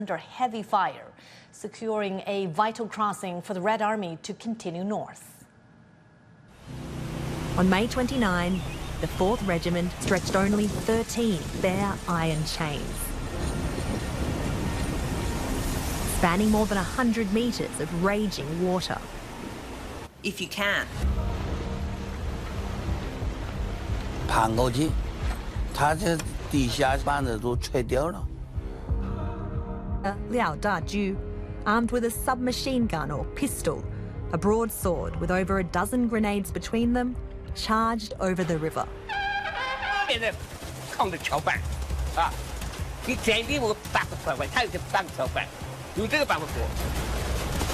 under heavy fire, securing a vital crossing for the Red Army to continue north. On May 29, the 4th Regiment stretched only 13 bare iron chains, spanning more than 100 metres of raging water. If you can. 爬过去，它这地下板子都拆掉了。 Liao Daju, armed with a submachine gun or pistol, a broadsword with over a dozen grenades between them, charged over the river. 现在抗着桥板，啊，你前边我8个桥板，他有这3个桥板，有这个办法不？